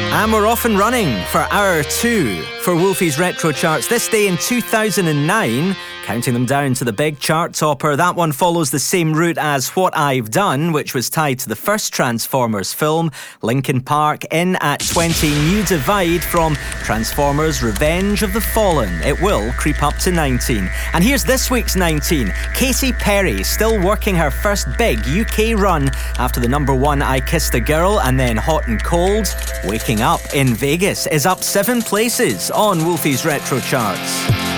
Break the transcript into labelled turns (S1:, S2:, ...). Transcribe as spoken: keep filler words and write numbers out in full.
S1: And we're off and running for hour two for Wolfie's Retro Charts. This day in two thousand nine, counting them down to the big chart topper. That one follows the same route as What I've Done, which was tied to the first Transformers film. Linkin Park in at twenty. New Divide from Transformers Revenge of the Fallen. It will creep up to nineteen. And here's this week's nineteen. Katy Perry still working her first big U K run after the number one I Kissed a Girl and then Hot and Cold. Waking Up in Vegas is up seven places on Wolfie's Retro Charts.